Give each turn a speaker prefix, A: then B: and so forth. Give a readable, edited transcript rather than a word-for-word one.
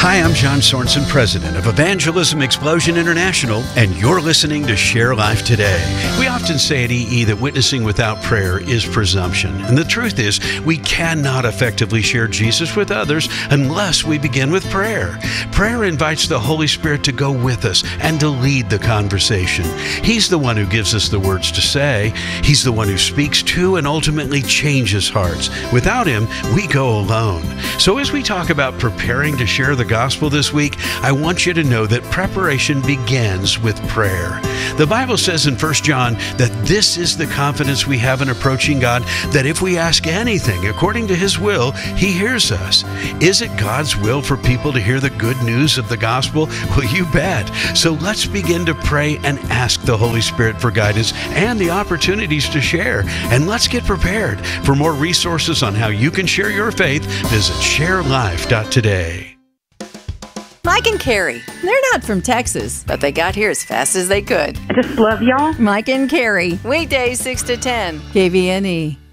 A: Hi, I'm John Sorensen, president of Evangelism Explosion International, and you're listening to Share Life Today. We often say at EE that witnessing without prayer is presumption. And the truth is, we cannot effectively share Jesus with others unless we begin with prayer. Prayer invites the Holy Spirit to go with us and to lead the conversation. He's the one who gives us the words to say. He's the one who speaks to and ultimately changes hearts. Without Him, we go alone. So as we talk about preparing to share the gospel this week, I want you to know that preparation begins with prayer. The Bible says in 1 John that this is the confidence we have in approaching God, that if we ask anything according to His will, He hears us. Is it God's will for people to hear the good news of the gospel? Well, you bet. So let's begin to pray and ask the Holy Spirit for guidance and the opportunities to share. And let's get prepared. For more resources on how you can share your faith, visit sharelife.today.
B: Mike and Carrie. They're not from Texas, but they got here as fast as they could.
C: I just love y'all.
B: Mike and Carrie. Weekdays 6 to 10. KVNE.